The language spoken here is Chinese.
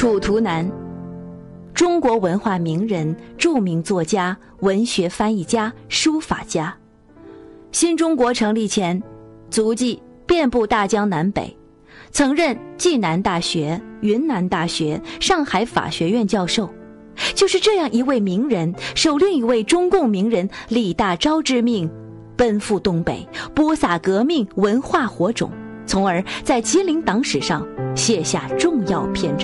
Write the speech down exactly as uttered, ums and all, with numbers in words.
楚图南，中国文化名人、著名作家、文学翻译家、书法家。新中国成立前，足迹遍布大江南北，曾任暨南大学、云南大学、上海法学院教授。就是这样一位名人，受另一位中共名人李大钊之命，奔赴东北，播撒革命文化火种，从而在吉林党史上写下重要篇章。